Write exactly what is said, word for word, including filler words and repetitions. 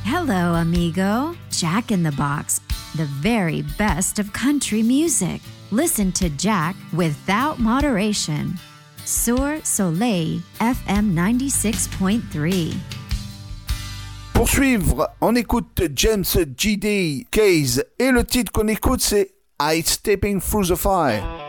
Hello, amigo. Jack in the Box, the very best of country music. Listen to Jack without moderation. Sur Soleil F M ninety-six point three. Pour suivre, on écoute James G D Case et le titre qu'on écoute c'est I Stepping Through the Fire.